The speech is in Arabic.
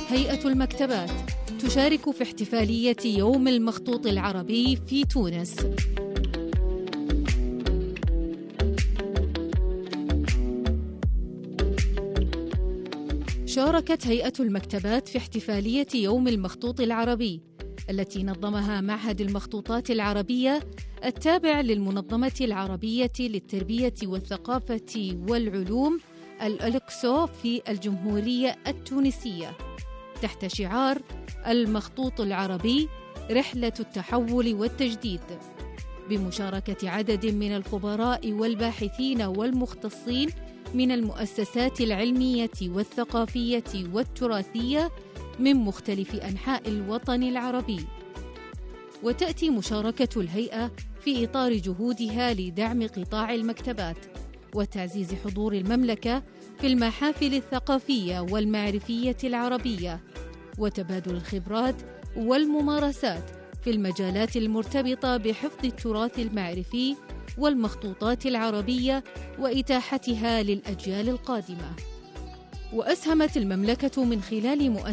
هيئة المكتبات تشارك في احتفالية يوم المخطوط العربي في تونس. شاركت هيئة المكتبات في احتفالية يوم المخطوط العربي التي نظمها معهد المخطوطات العربية التابع للمنظمة العربية للتربية والثقافة والعلوم الألكسو في الجمهورية التونسية، تحت شعار المخطوط العربي رحلة التحول والتجديد، بمشاركة عدد من الخبراء والباحثين والمختصين من المؤسسات العلمية والثقافية والتراثية من مختلف أنحاء الوطن العربي. وتأتي مشاركة الهيئة في إطار جهودها لدعم قطاع المكتبات وتعزيز حضور المملكة في المحافل الثقافية والمعرفية العربية، وتبادل الخبرات والممارسات في المجالات المرتبطة بحفظ التراث المعرفي والمخطوطات العربية وإتاحتها للأجيال القادمة. وأسهمت المملكة من خلال